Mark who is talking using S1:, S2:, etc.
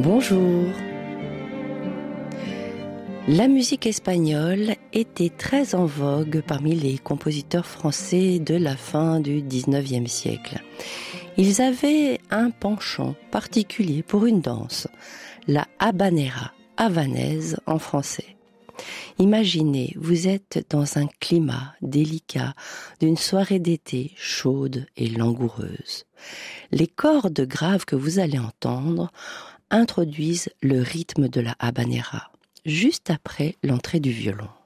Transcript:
S1: Bonjour. La musique espagnole était très en vogue parmi les compositeurs français de la fin du XIXe siècle. Ils avaient un penchant particulier pour une danse, la habanera, havanaise en français. Imaginez, vous êtes dans un climat délicat d'une soirée d'été chaude et langoureuse. Les cordes graves que vous allez entendre introduisent le rythme de la habanera, juste après l'entrée du violon.